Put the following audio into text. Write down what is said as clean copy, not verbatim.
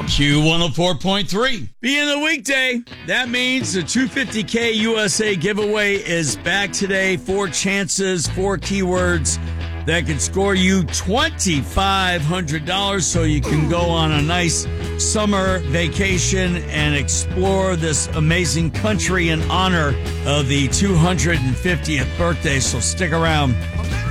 Q104.3. Being the weekday, that means the 250K USA giveaway is back today. 4 chances, 4 keywords that could score you $2,500 so you can go on a nice summer vacation and explore this amazing country in honor of the 250th birthday. So stick around.